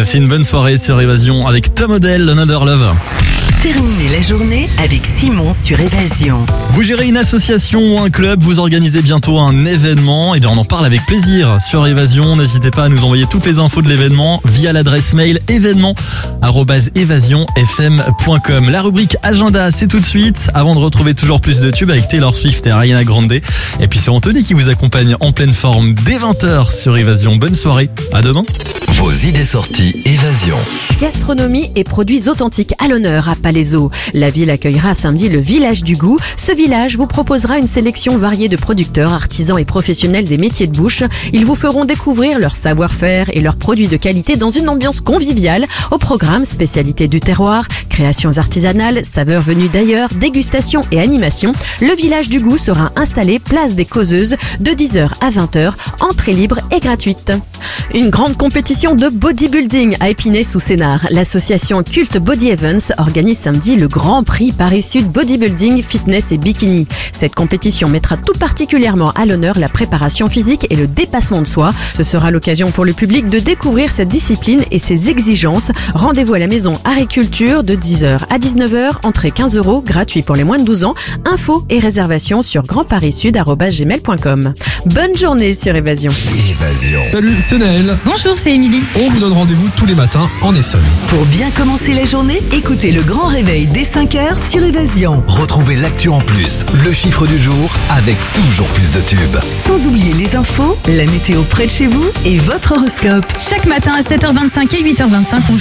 Passez une bonne soirée sur Évasion avec Tom Odell, Another Love. Terminez la journée avec Simon sur Évasion. Vous gérez une association ou un club, vous organisez bientôt un événement, et bien on en parle avec plaisir sur Évasion. N'hésitez pas à nous envoyer toutes les infos de l'événement via l'adresse mail événement@évasionfm.com. La rubrique agenda, c'est tout de suite, avant de retrouver toujours plus de tubes avec Taylor Swift et Ariana Grande. Et puis c'est Anthony qui vous accompagne en pleine forme dès 20h sur Évasion. Bonne soirée, à demain. Vos idées sorties Évasion. Gastronomie et produits authentiques à l'honneur à Palaiseau. La ville accueillera samedi le Village du Goût. Ce village vous proposera une sélection variée de producteurs, artisans et professionnels des métiers de bouche. Ils vous feront découvrir leur savoir-faire et leurs produits de qualité dans une ambiance conviviale. Au programme, spécialités du terroir, créations artisanales, saveurs venues d'ailleurs, dégustation et animation. Le Village du Goût sera installé place des Causeuses de 10h à 20h, entrée libre et gratuite. Une grande compétition de bodybuilding à Épinay-sous-Sénart. L'association Cult Body Events organise samedi le Grand Prix Paris-Sud Bodybuilding, Fitness et Bikini. Cette compétition mettra tout particulièrement à l'honneur la préparation physique et le dépassement de soi. Ce sera l'occasion pour le public de découvrir cette discipline et ses exigences. Rendez-vous à la maison Agriculture de 10h à 19h, entrée 15 €, gratuit pour les moins de 12 ans. Infos et réservations sur grandparissud@gmail.com. Bonne journée sur Évasion. Salut, c'est Naël. Bonjour, c'est Émilie. On vous donne rendez-vous tous les matins en Essonne. Pour bien commencer la journée, écoutez le grand réveil dès 5h sur Évasion. Retrouvez l'actu en plus, le chiffre du jour avec toujours plus de tubes. Sans oublier les infos, la météo près de chez vous et votre horoscope. Chaque matin à 7h25 et 8h25, on